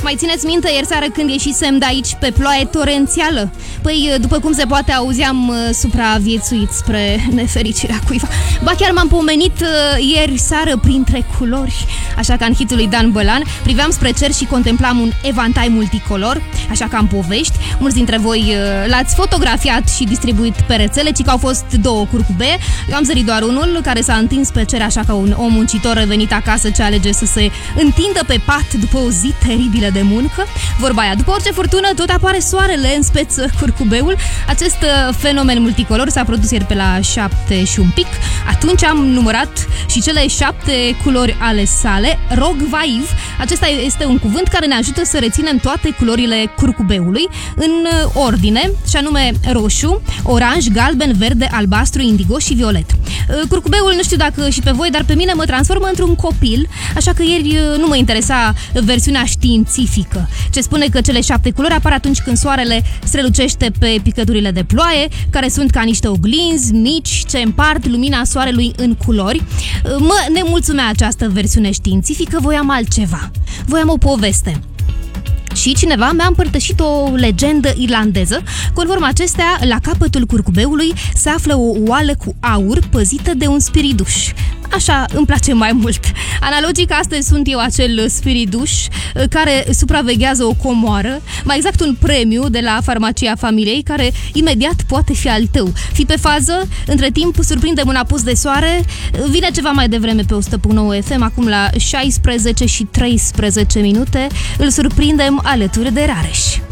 Mai țineți minte ieri seară când ieșisem de aici pe ploaie torențială? Păi, după cum se poate auzi, am supraviețuit spre nefericirea cuiva. Ba chiar m-am pomenit ieri seară printre culori. Așa ca în hitul lui Dan Bălan, priveam spre cer și contemplam un evantai multicolor. Așa ca în povești, mulți dintre voi l-ați fotografiat și distribuit pe rețele, ci că au fost două curcubee. Eu am zărit doar unul care s-a întins pe cer așa ca un om muncitor revenit acasă ce alege să se întindă pe pat după o zi teribilă de muncă. Vorba aia, după orice furtună tot apare soarele, în speță curcubeul. Acest fenomen multicolor s-a produs ieri pe la 7 și un pic. Atunci am numărat și cele 7 culori ale sale. Rogvaiv, acesta este un cuvânt care ne ajută să reținem toate culorile curcubeului în ordine, și anume roșu, oranj, galben, verde, albastru, indigo și violet. Curcubeul, nu știu dacă și pe voi, dar pe mine mă transformă într-un copil, așa că ieri nu mă interesa versiunea științifică, ce spune că cele 7 culori apar atunci când soarele strălucește pe picăturile de ploaie, care sunt ca niște oglinzi mici ce împart lumina soarelui în culori. Mă nemulțumea această versiune științifică, voiam altceva. Voiam o poveste. Și cineva mi-a împărtășit o legendă irlandeză. Conform acestea, la capătul curcubeului se află o oală cu aur păzită de un spiriduș. Așa îmi place mai mult. Analogic, astăzi sunt eu acel spiriduș care supraveghează o comoară, mai exact un premiu de la farmacia familiei, care imediat poate fi al tău. Fii pe fază, între timp surprindem un apus de soare. Vine ceva mai devreme pe 100.9 FM, acum la 16 și 13 minute. Îl surprindem alături de Rareș.